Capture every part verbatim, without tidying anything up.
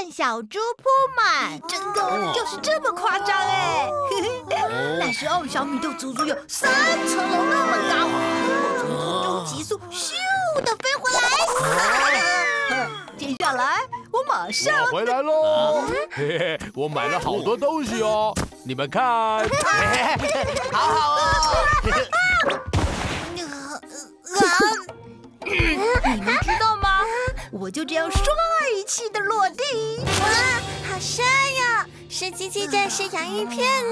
变小猪铺满，真的就是这么夸张哎！那时候小米豆足足有三层楼那么高，我从空中急速咻的飞回来。接下来我马上我回来喽！嘿嘿，我买了好多东西哦，你们看， 好好哦。 你们知道吗？我就这样帅气的落地， 哇，好帅呀！是机器战士洋芋片呢。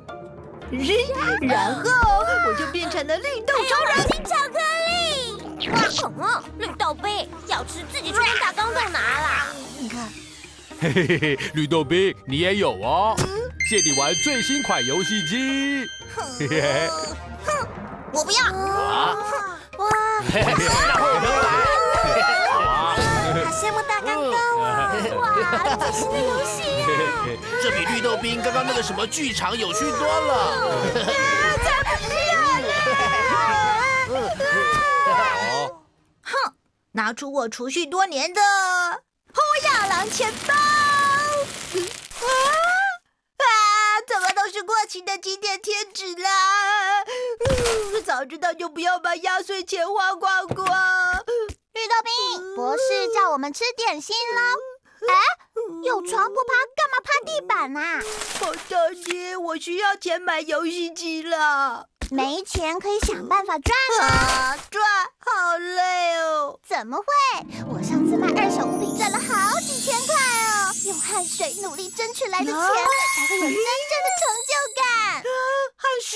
然后我就变成了绿豆超人。 金巧克力！哇，嗯，绿豆冰要吃自己去跟大钢豆拿啦。 你看， 嘿嘿嘿，绿豆冰你也有哦，借你玩最新款游戏机。嘿嘿， 哼，我不要。 啊！ 哇，好羡慕大钢豆啊！哇，最新的游戏耶！ 这比绿豆冰刚刚那个什么剧场有趣多了。 才不是啊！哼，拿出我储蓄多年的欧亚郎钱包。啊啊！怎么都是过期的经典贴纸啦！嗯，早知道就不要把压岁钱花光光。 绿豆冰，博士叫我们吃点心喽。哎，有床不爬，干嘛爬地板啊？ 好伤心，我需要钱买游戏机了。 没钱可以想办法赚啊！赚好累哦。 怎么会？我上次卖二手物品赚了好几千块哦。用汗水努力争取来的钱，才会有真正的成就感。 啊，汗水。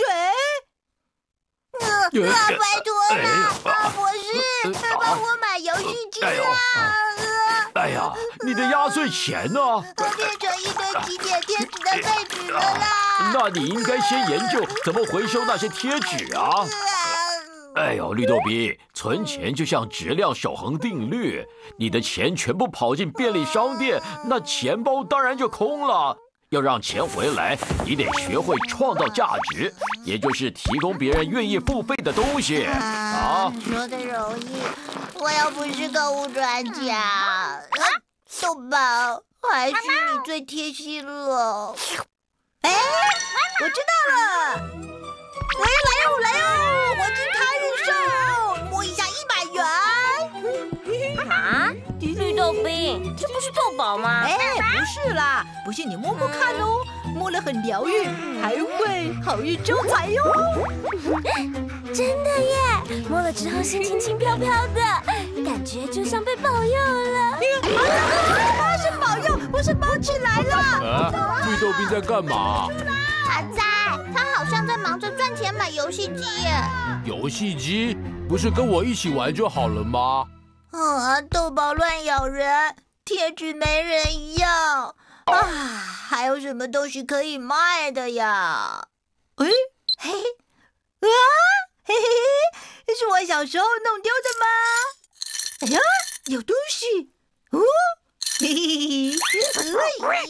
呃，拜托了，啊，博士，帮我买游戏机啊！ 哎呀，你的压岁钱呢？ 都变成一堆集点贴纸的废纸了啦！ 那你应该先研究怎么回收那些贴纸啊！哎呦，绿豆冰，存钱就像质量守恒定律，你的钱全部跑进便利商店，那钱包当然就空了。要让钱回来，你得学会创造价值，也就是提供别人愿意付费的东西啊。 说的容易，我又不是购物专家。啊，豆宝，还是你最贴心了。 哎，我知道了。来哟来哟来哟，我今开日售，摸一下一百元。 啊？绿豆冰，这不是豆宝吗？ 哎，不是啦，不信你摸摸看哦，摸了很疗愈，还会好运招财哟。 真的耶，摸了之后心情轻飘飘的，感觉就像被保佑了。 啊，是保佑，不是包起来了。 啊，绿豆冰在干嘛？ 阿仔，他好像在忙着赚钱买游戏机耶。 游戏机不是跟我一起玩就好了吗？ 啊，豆宝乱咬人，贴纸没人要啊！还有什么东西可以卖的呀？哎，嘿，啊，嘿嘿嘿，是我小时候弄丢的吗？哎呀，有东西哦！嘿嘿嘿，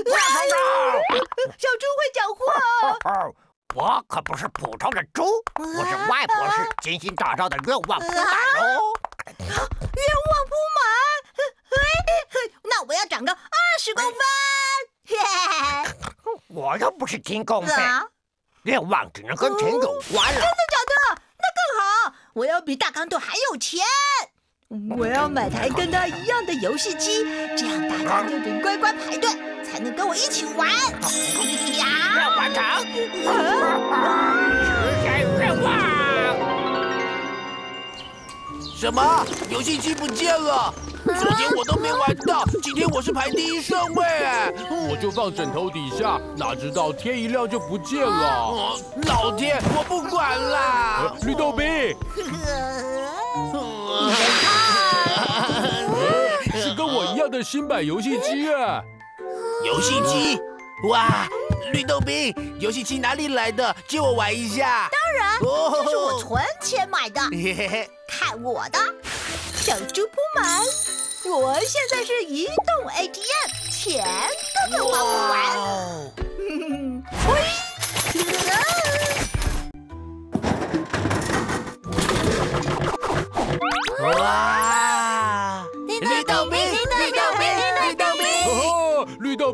小猪会讲话。 我可不是普通的猪，我是外博士精心打造的愿望铺满哦。 愿望铺满，那我要长个二十公分。 我又不是金公费， 啊， 愿望只能跟钱有关了。 真的假的？那更好，我要比大钢豆还有钱。我要买台跟他一样的游戏机，这样大家就得乖乖排队，才能跟我一起玩。 愿望成，实现愿望。 什么？游戏机不见了？昨天我都没玩到，今天我是排第一顺位哎！ 我就放枕头底下，哪知道天一亮就不见了。 哦，老天，我不管啦！ 绿豆冰，是跟我一样的新版游戏机啊！ 游戏机，哇！绿豆冰，游戏机哪里来的？借我玩一下。 当然， 哦这是我存钱买的。 嘿嘿嘿， 看我的，小猪铺满。我现在是移动 A T M， 钱根本花不完。 哇！绿豆冰，绿豆冰，绿豆冰。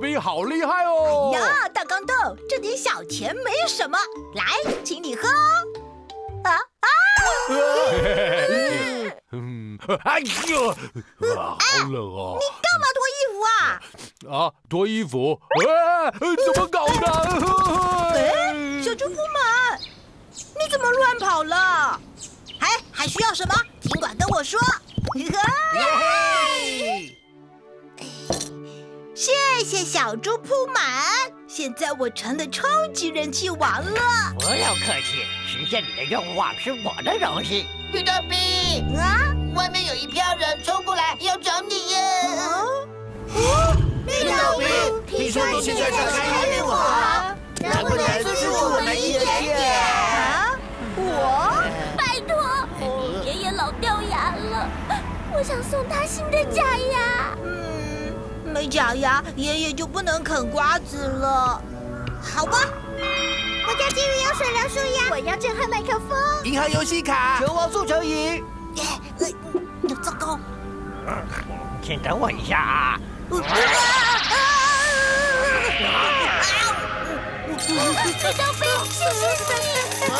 冰好厉害哦！ 呀，大刚豆，这点小钱没什么，来，请你喝。啊啊！ 嗯，哎呦，啊，好冷哦！ 你干嘛脱衣服啊？ 啊，脱衣服？哎，怎么搞的？ 哎，小猪不满，你怎么乱跑了？哎，还需要什么？尽管跟我说。谢谢小猪铺满，现在我成了超级人气王了。 不用客气，实现你的愿望是我的荣幸。 绿豆冰啊， 外面有一票人冲过来要找你耶！ 哦， 绿豆冰，听说你现在在开业网，能不能资助我们一点点？ 啊，我？ 拜托，爷爷老掉牙了，我想送他新的假牙。 嗯，没假牙，爷爷就不能啃瓜子了。好吧。 我家金鱼要水疗舒压，我要震撼麦克风， 银行游戏卡， 球王速成瘾。 糟糕！ 请等我一下啊！ 绿豆冰，谢谢你。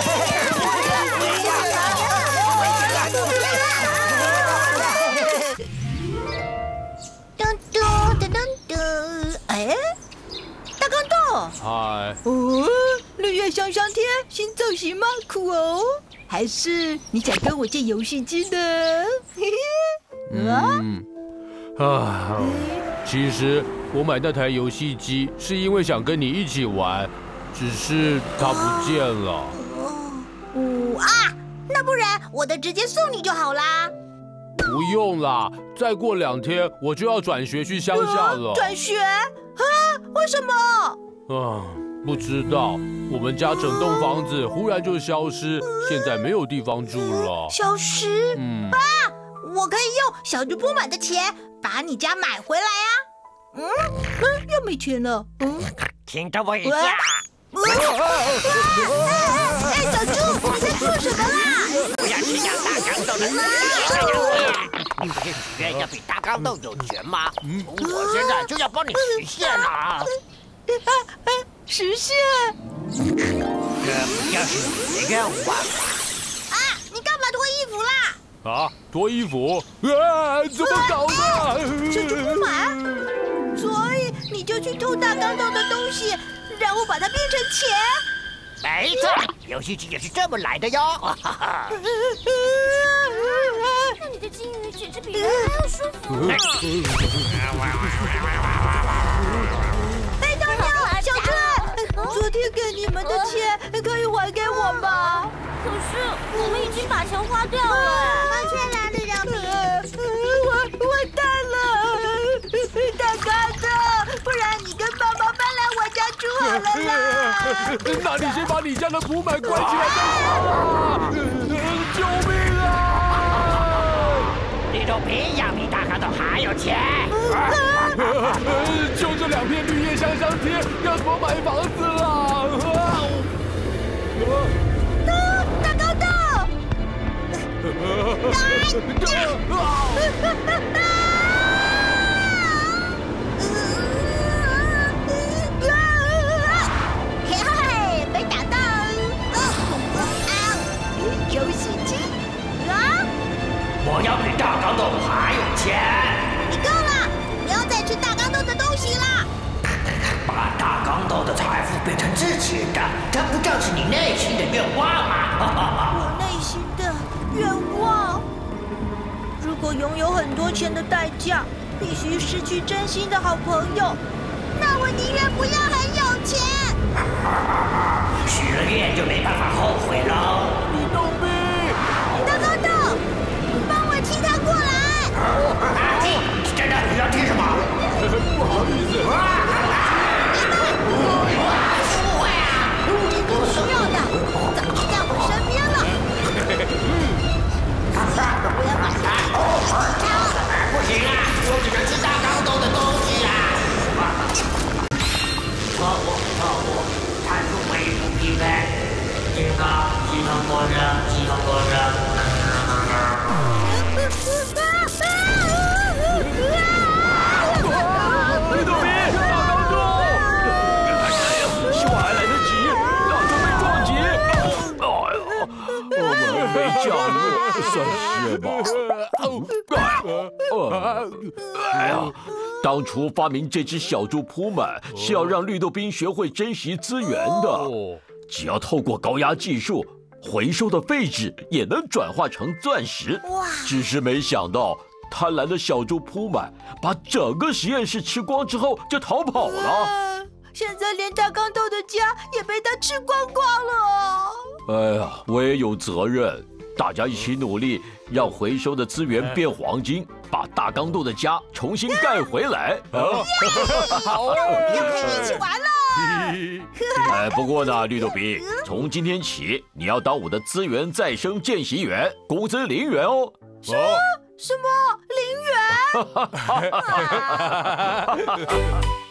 噔噔噔噔噔，哎，大刚豆。 嗨， 哦，绿叶香香贴新造型吗？酷哦！还是你想跟我借游戏机呢？嘿嘿，啊， 嗯，啊，其实我买那台游戏机是因为想跟你一起玩，只是它不见了。 哦啊，那不然我的直接送你就好啦。 不用啦，再过两天我就要转学去乡下了。 转学啊？为什么？ 啊，不知道，我们家整栋房子忽然就消失，现在没有地方住了。 消失？ 嗯啊，我可以用小猪铺满的钱把你家买回来啊。嗯嗯，又没钱了。嗯， 请等我一下。 哎，小猪，你在做什么啦？ 不要吃掉大刚豆的香香贴。你不是许愿要比大刚豆有钱吗？嗯，我现在就要帮你实现啊！ 实现？ 这不就是你的愿望吗？ 啊，你干嘛脱衣服啦？ 啊，脱衣服？啊，怎么搞的？ 小猪不满，所以你就去偷大刚豆的东西，然后把它变成钱。 没错，游戏机也是这么来的哟。 那你的金鱼简直比人还要舒服。 哎，豆豆，小春，昨天给你们的钱可以还给我吗？ 可是我们已经把钱花掉了。抱歉啦，绿豆冰。 完完蛋了，大刚豆，不然你跟爸爸搬来我家住好了啦。 那你先把你家的铺满关起来再说。救命啊！ 绿豆冰要比大刚豆还有钱。 就这两片绿叶香香贴，要怎么买房子啦？ 大刚豆，嘿嘿，被打到！游戏机啊！ 我要比大刚豆还有钱。 你够了，不要再吃大刚豆的东西啦！ 把大刚豆的财富变成自己的，这不正是你内心的愿望吗？ 我内心的愿望，如果拥有很多钱的代价必须失去真心的好朋友，那我宁愿不要很有钱。 许了愿就没办法后悔喽。 绿豆冰， 大刚豆，帮我踢他过来。 阿弟，真的你要踢什么？ 不好意思。 不会啊！ 这个需要的早就在我身边了。我要把它不行啊，我只能吃大刚豆的东西啊！错误，错误，参数位不匹配。金刚，系统过热，系统过热。 绿豆冰，大哎呀，当初发明这只小猪扑满是要让绿豆兵学会珍惜资源的。只要透过高压技术，回收的废纸也能转化成钻石。哇！只是没想到，贪婪的小猪扑满把整个实验室吃光之后就逃跑了。 现在连大钢豆的家也被他吃光光了。 哎呀，我也有责任，大家一起努力，让回收的资源变黄金，把大钢豆的家重新盖回来。啊！ 好，又可以一起玩了。 哎，不过呢，绿豆兵，从今天起你要当我的资源再生见习员，工资零元哦。 什么？什么零元？